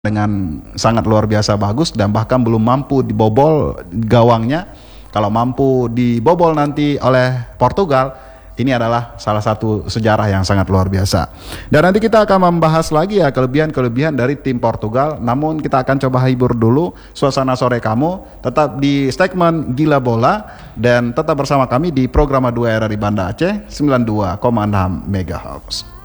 dengan sangat luar biasa bagus dan bahkan belum mampu dibobol gawangnya. Kalau mampu dibobol nanti oleh Portugal, ini adalah salah satu sejarah yang sangat luar biasa. Dan nanti kita akan membahas lagi ya kelebihan-kelebihan dari tim Portugal. Namun kita akan coba hibur dulu suasana sore kamu. Tetap di segmen Gila Bola dan tetap bersama kami di program 2 RRI Banda Aceh 92,6 MHz.